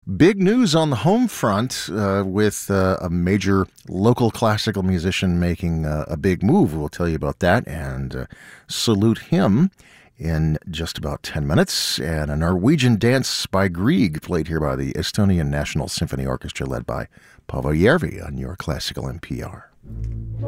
Big news on the home front with a major local classical musician making a big move. We'll tell you about that and salute him in just about 10 minutes. And a Norwegian dance by Grieg, played here by the Estonian National Symphony Orchestra, led by Paavo Järvi on your classical NPR.